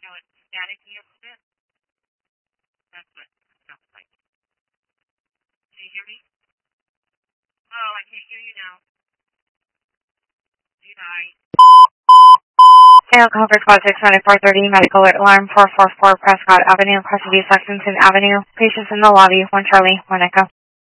know, it's staticky a bit. That's what it sounds like. Can you hear me? Oh, I can't hear you now. Bye. Air Comfort Squad 69430, medical alert alarm 444 Prescott Avenue, Crescent View, Lexington Avenue. Patients in the lobby, 1 Charlie, 1 Echo.